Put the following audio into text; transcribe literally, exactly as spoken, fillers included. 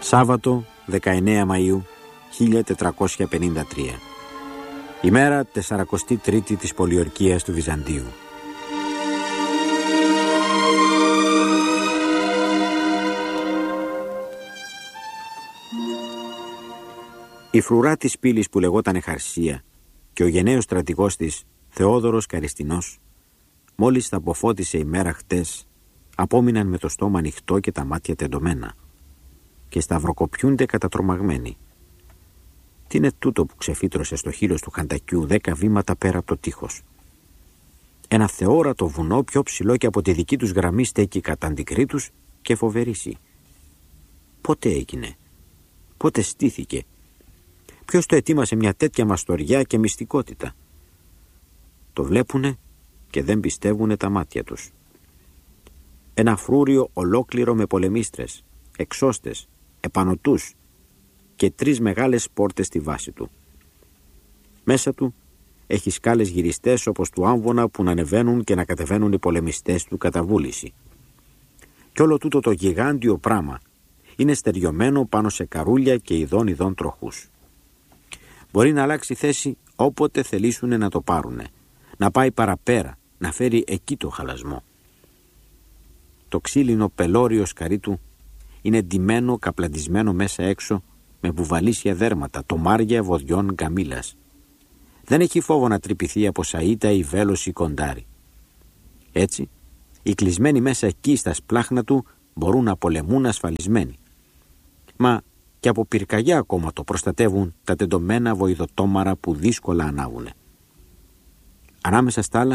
Σάββατο δεκαεννέα Μαΐου χίλια τετρακόσια πενήντα τρία. Ημέρα τεσσαρακοστή τρίτη της πολιορκίας του Βυζαντίου. Η φρουρά της πύλης που λεγόταν Χαρσία και ο γενναίος στρατηγός της, Θεόδωρος Καριστινός, μόλις τα αποφώτισε η μέρα χτες, απόμειναν με το στόμα ανοιχτό και τα μάτια τεντωμένα και σταυροκοπιούνται κατατρομαγμένοι. Τι είναι τούτο που ξεφύτρωσε στο χείλος του χαντακιού δέκα βήματα πέρα από το τείχος? Ένα θεόρατο βουνό πιο ψηλό και από τη δική τους γραμμή στέκει κατά αντικρίτους και φοβερήσει. Πότε έγινε? Πότε στήθηκε? Ποιος το ετοίμασε μια τέτοια μαστοριά και μυστικότητα? Το βλέπουνε και δεν πιστεύουνε τα μάτια τους. Ένα φρούριο ολόκληρο με πολεμίστρες, εξώστες, επανωτούς και τρεις μεγάλες πόρτες στη βάση του. Μέσα του έχει σκάλες γυριστές όπως του άμβονα που να ανεβαίνουν και να κατεβαίνουν οι πολεμιστές του κατά βούληση. Κι όλο τούτο το γιγάντιο πράμα είναι στεριωμένο πάνω σε καρούλια και ειδών ειδών τροχούς. Μπορεί να αλλάξει θέση όποτε θελήσουνε να το πάρουνε, να πάει παραπέρα, να φέρει εκεί το χαλασμό. Το ξύλινο πελώριο σκαρί του είναι ντυμένο, καπλαντισμένο μέσα έξω με μπουβαλίσια δέρματα, τομάρια βοδιών γκαμίλας. Δεν έχει φόβο να τρυπηθεί από σαΐτα ή βέλος ή κοντάρι. Έτσι, οι κλεισμένοι μέσα εκεί στα σπλάχνα του μπορούν να πολεμούν ασφαλισμένοι. Μα και από πυρκαγιά ακόμα το προστατεύουν τα τεντωμένα βοηδοτόμαρα που δύσκολα ανάβουνε. Ανάμεσα στα άλλα,